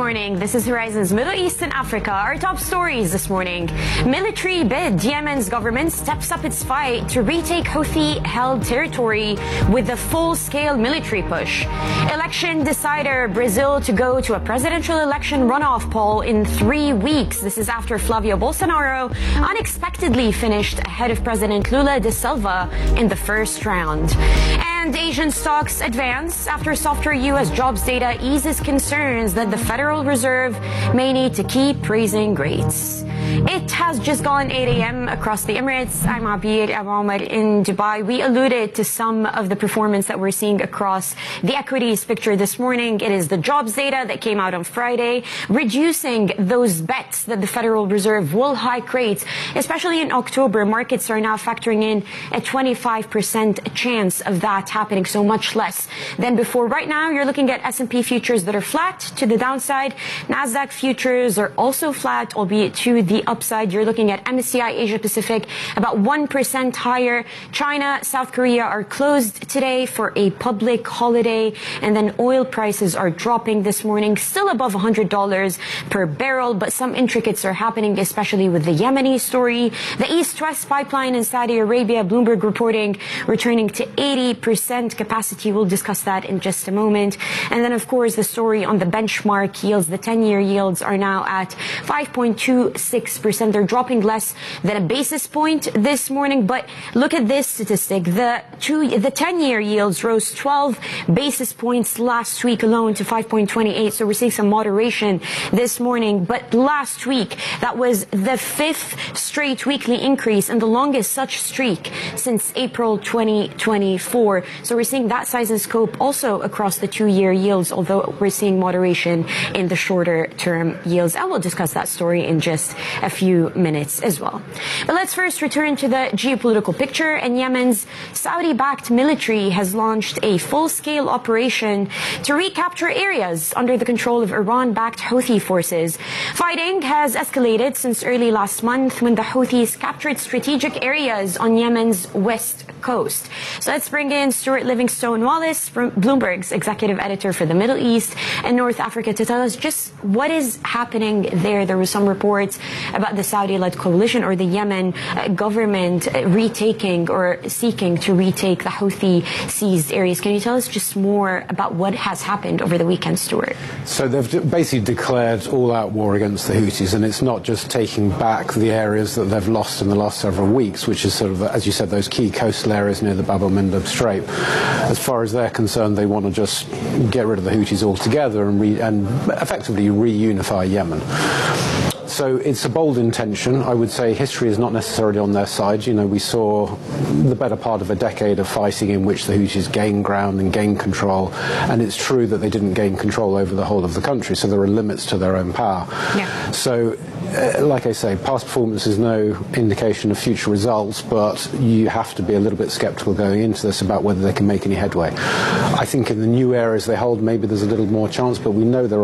morning. This is Horizon's Middle East and Africa. Our top stories this morning. Military bid. Yemen's government steps up its fight to retake Houthi-held territory with a full-scale military push. Election decider. Brazil to go to a presidential election runoff poll in 3 weeks. This is after Flavio Bolsonaro unexpectedly finished ahead of President Lula da Silva in the first round. And Asian stocks advance after softer U.S. jobs data eases concerns that the Federal Reserve may need to keep raising rates. It has just gone 8 a.m. across the Emirates. I'm Abir Abomar in Dubai. We alluded to some of the performance that we're seeing across the equities picture this morning. It is the jobs data that came out on Friday, reducing those bets that the Federal Reserve will hike rates, especially in October. Markets are now factoring in a 25% chance of that happening, so much less than before. Right now, you're looking at S&P futures that are flat to the downside. NASDAQ futures are also flat, albeit to the upside. You're looking at MSCI Asia Pacific about 1% higher. China, South Korea are closed today for a public holiday. And then oil prices are dropping this morning, still above $100 per barrel. But some intricacies are happening, especially with the Yemeni story. The East-West pipeline in Saudi Arabia, Bloomberg reporting, returning to 80% capacity. We'll discuss that in just a moment. And then, of course, the story on the benchmark yields. The 10-year yields are now at 5.26%. They're dropping less than a basis point this morning. But look at this statistic. The 10-year yields rose 12 basis points last week alone to 5.28. So we're seeing some moderation this morning. But last week, that was the 5th straight weekly increase and the longest such streak since April 2024. So we're seeing that size and scope also across the 2-year yields, although we're seeing moderation in the shorter term yields. And we'll discuss that story in just a few minutes as well. But let's first return to the geopolitical picture. And Yemen's Saudi-backed military has launched a full-scale operation to recapture areas under the control of Iran-backed Houthi forces. Fighting has escalated since early last month when the Houthis captured strategic areas on Yemen's west coast. So let's bring in Stuart Livingstone-Wallace, from Bloomberg's executive editor for the Middle East and North Africa, to tell us just what is happening there. There were some reports about the Saudi-led coalition or the Yemen government retaking or seeking to retake the Houthi seized areas. Can you tell us just more about what has happened over the weekend, Stuart? So they've basically declared all-out war against the Houthis, and it's not just taking back the areas that they've lost in the last several weeks, which is sort of, as you said, those key coastal areas near the Bab el-Mandeb Strait. As far as they're concerned, they want to just get rid of the Houthis altogether and effectively reunify Yemen. So it's a bold intention. I would say history is not necessarily on their side. You know, we saw the better part of a decade of fighting in which the Houthis gained ground and gained control. And it's true that they didn't gain control over the whole of the country, so there are limits to their own power. Yeah. So, like I say, past performance is no indication of future results, but you have to be a little bit skeptical going into this about whether they can make any headway. I think in the new areas they hold, maybe there's a little more chance, but we know there are